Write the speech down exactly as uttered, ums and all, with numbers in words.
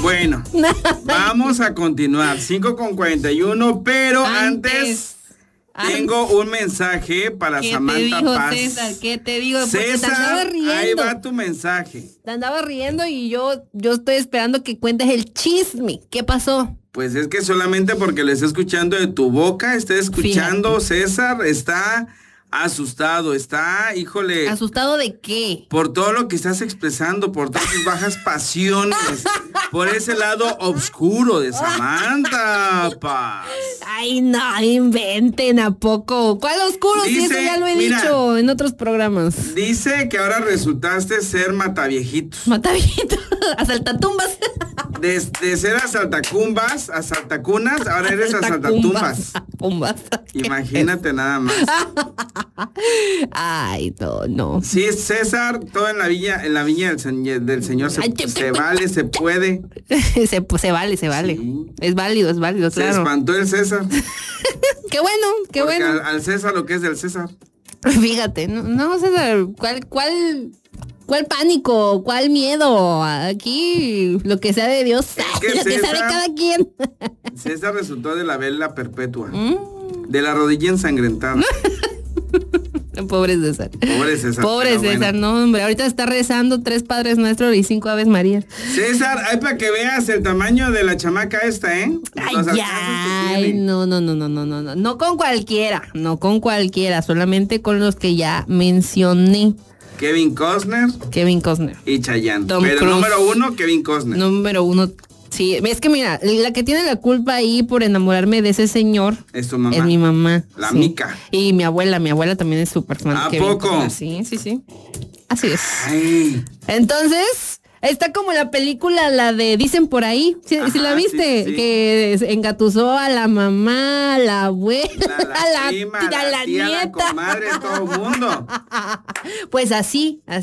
Bueno, vamos a continuar. cinco con cuarenta y uno, pero antes, antes tengo un mensaje para ¿Qué Samantha te dijo, Paz. César? ¿Qué te digo? Porque César, te andaba riendo. ahí va tu mensaje. Te andaba riendo y yo, yo estoy esperando que cuentes el chisme. ¿Qué pasó? Pues es que solamente porque lo estoy escuchando de tu boca, estoy escuchando, Fíjate. César está asustado, está, híjole. ¿Asustado de qué? Por todo lo que estás expresando, por todas tus bajas pasiones, por ese lado oscuro de Samantha Paz. Ay, no, inventen, ¿a poco? ¿Cuál oscuro? Dice, si eso ya lo he mira, dicho en otros programas. Dice que ahora resultaste ser mataviejitos. Mataviejitos, asaltatumbas. De, de ser asaltacumbas, asaltacunas, ahora eres asaltatumbas. Pumbas. Imagínate nada más. Ay, no, no. Sí, César, todo en la viña, en la viña del, señor, del Señor se, se vale, se puede. se, pues, se vale, se vale. Sí. Es válido, es válido, se claro. Se espantó el César. Qué bueno, qué Porque bueno. Al, al César lo que es del César. Fíjate, no, no César, ¿cuál, cuál, cuál pánico, cuál miedo? Aquí lo que sea de Dios, es que lo César, que sea de cada quien. César resultó de la vela perpetua, mm. de la rodilla ensangrentada. Pobre César. Pobre César. Pobre César, bueno. No, hombre. Ahorita está rezando tres Padres Nuestros y cinco Aves Marías. César, hay para que veas el tamaño de la chamaca esta, ¿eh? Ay, ay no, no, no, no, no, no, no. No con cualquiera, no con cualquiera, solamente con los que ya mencioné. Kevin Costner. Kevin Costner. Y Chayanne. Tom Pero Cruise. Número uno, Kevin Costner. Número uno. Sí, es que mira, la que tiene la culpa ahí por enamorarme de ese señor es tu mamá. Es mi mamá. La sí. Mica. Y mi abuela, mi abuela también es súper fan. ¿A poco? Sí, sí, sí. Así es. Ay. Entonces, está como la película, la de Dicen por ahí. ¿Sí, Ajá, ¿sí la viste? Sí, sí. Que engatusó a la mamá, a la abuela, la, la a la, prima, a la, la tía, nieta. La comadre, todo el mundo. Pues así, así.